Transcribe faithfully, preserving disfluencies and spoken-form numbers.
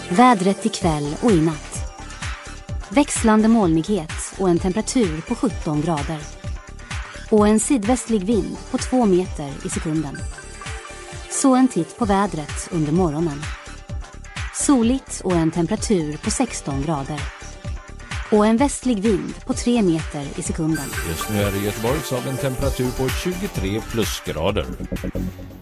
Vädret ikväll och i natt. Växlande molnighet och en temperatur på sjutton grader. Och en sydvästlig vind på två meter i sekunden. Så en titt på vädret under morgonen. Soligt och en temperatur på sexton grader. Och en västlig vind på tre meter i sekunden. Just nu är det i Göteborg så har vi en temperatur på tjugotre plusgrader.